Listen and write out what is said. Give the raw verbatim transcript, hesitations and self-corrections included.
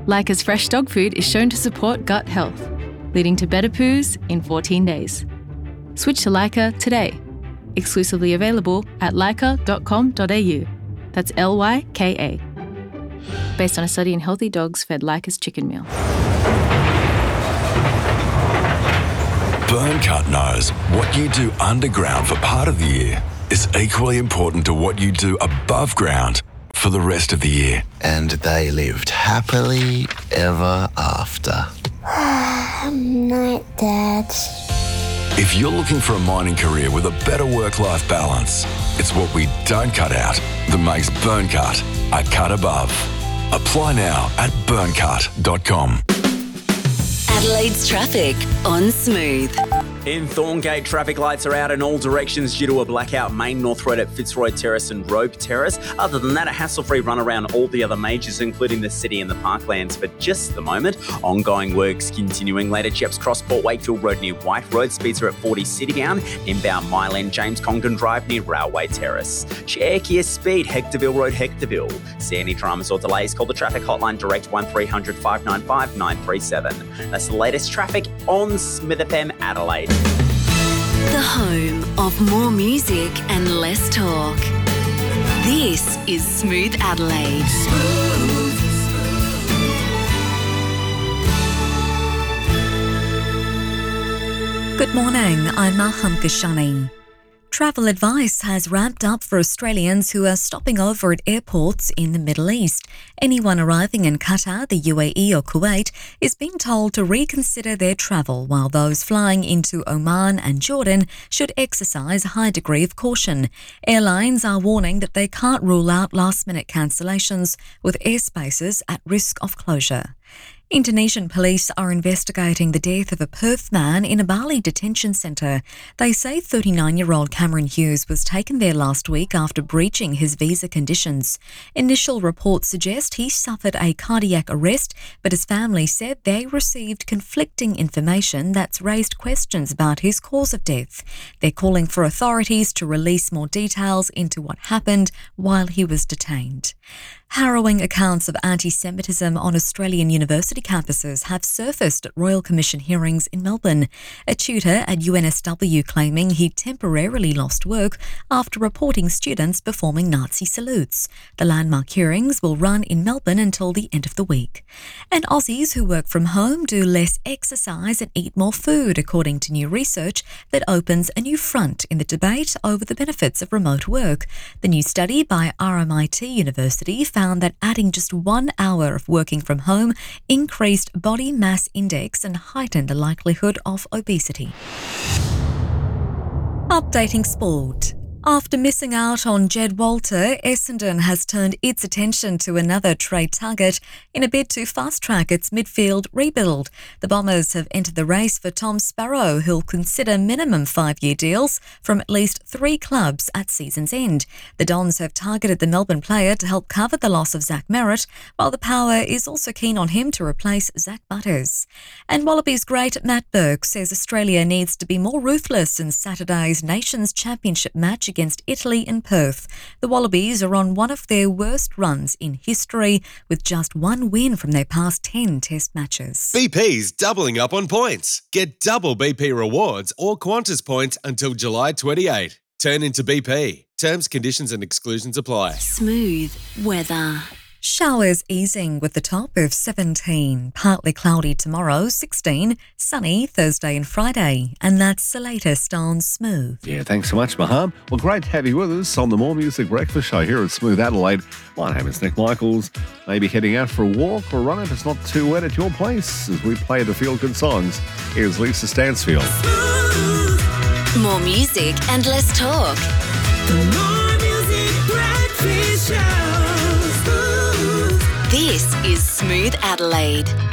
Leica's fresh dog food is shown to support gut health, leading to better poos in fourteen days. Switch to Leica today. Exclusively available at leica dot com dot a u. That's L Y K A. Based on a study in healthy dogs fed Leica's chicken meal. Burncut knows what you do underground for part of the year is equally important to what you do above ground for the rest of the year. And they lived happily ever after. Night, Dad. If you're looking for a mining career with a better work-life balance, it's what we don't cut out that makes Burncut a cut above. Apply now at burncut dot com. Adelaide's traffic on Smooth. In Thorngate, traffic lights are out in all directions due to a blackout main North Road at Fitzroy Terrace and Rogue Terrace. Other than that, a hassle-free run around all the other majors, including the city and the parklands for just the moment. Ongoing works continuing later. Chepps Cross, Port Wakefield Road near White Road. Speeds are at forty City Down. Inbound Mile End, James Congdon Drive near Railway Terrace. Share Kia Speed, Hectorville Road, Hectorville. See any dramas or delays, call the traffic hotline direct one three hundred five nine five nine three seven. That's the latest traffic on Smith F M Adelaide. The home of more music and less talk. This is Smooth Adelaide. Smooth. Good morning, I'm Maham Kashani. Travel advice has ramped up for Australians who are stopping over at airports in the Middle East. Anyone arriving in Qatar, the U A E or Kuwait is being told to reconsider their travel, while those flying into Oman and Jordan should exercise a high degree of caution. Airlines are warning that they can't rule out last-minute cancellations with airspaces at risk of closure. Indonesian police are investigating the death of a Perth man in a Bali detention centre. They say thirty-nine-year-old Cameron Hughes was taken there last week after breaching his visa conditions. Initial reports suggest he suffered a cardiac arrest, but his family said they received conflicting information that's raised questions about his cause of death. They're calling for authorities to release more details into what happened while he was detained. Harrowing accounts of anti-Semitism on Australian university campuses have surfaced at Royal Commission hearings in Melbourne. A tutor at U N S W claiming he temporarily lost work after reporting students performing Nazi salutes. The landmark hearings will run in Melbourne until the end of the week. And Aussies who work from home do less exercise and eat more food, according to new research that opens a new front in the debate over the benefits of remote work. The new study by R M I T University found that adding just one hour of working from home increased body mass index and heightened the likelihood of obesity. Updating sport. After missing out on Jed Walter, Essendon has turned its attention to another trade target in a bid to fast-track its midfield rebuild. The Bombers have entered the race for Tom Sparrow, who'll consider minimum five-year deals from at least three clubs at season's end. The Dons have targeted the Melbourne player to help cover the loss of Zach Merritt, while the Power is also keen on him to replace Zach Butters. And Wallabies great Matt Burke says Australia needs to be more ruthless in Saturday's Nations Championship match against Italy in Perth. The Wallabies are on one of their worst runs in history, with just one win from their past ten test matches. B P's doubling up on points. Get double B P rewards or Qantas points until July twenty-eighth. Turn into B P. Terms, conditions and exclusions apply. Smooth weather. Showers easing with the top of seventeen. Partly cloudy tomorrow, sixteen. Sunny Thursday and Friday. And that's the latest on Smooth. Yeah, thanks so much, Maham. Well, great to have you with us on the More Music Breakfast Show here at Smooth Adelaide. My name is Nick Michaels. Maybe heading out for a walk or run if it's not too wet at your place as we play the feel-good songs. Here's Lisa Stansfield. Smooth. More music and less talk. The More Music Breakfast Show. This is Smooth Adelaide.